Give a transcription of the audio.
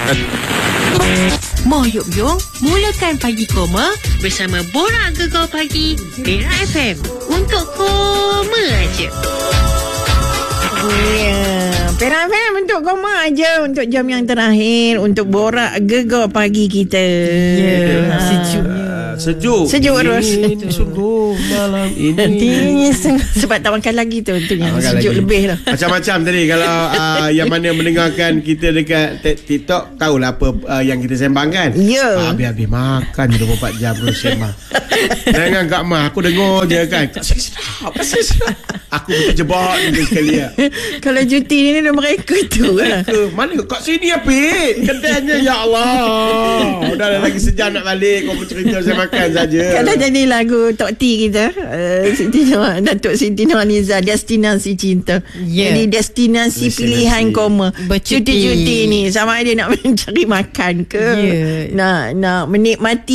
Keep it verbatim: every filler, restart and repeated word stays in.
Moh Yuk Yung, mulakan Pagi Koma bersama Borak Gegar Pagi Era F M. Untuk koma aja. Ya, Pera F M untuk koma aja, untuk jam yang terakhir, untuk Borak Gegar Pagi kita. Ya, Ha. sejuknya. Sejuk. Sejuk terus. Ini sungguh malam ini. Sebab tak makan lagi tu, tu yang Makan sejuk lagi. lebih lah. Macam-macam tadi. Kalau uh, yang mana mendengarkan kita dekat TikTok, tahulah apa uh, yang kita sembangkan. Ya. uh, Habis-habis makan dua puluh empat jam terus sembang. Jangan Kak Mah, aku dengar je kan. Kasih sedap, kasih sedap. Aku terjebak juga sekali ya. Kalau cuti ni dah mereka tu lah. Ke mana kat sini Apit? Kedainya ya Allah. Dah dah lagi sejam nak balik. Kau bercerita saya makan saja. Kalau jadi lagu Tok T kita, uh, Siti Nur, Datuk Siti Nurhaliza, Destinasi Cinta. Ya. Jadi destinasi, Destinasi. pilihan koma. Bercuti. Cuti-cuti ni sama ada nak mencari makan ke, Ya. nak nak menikmati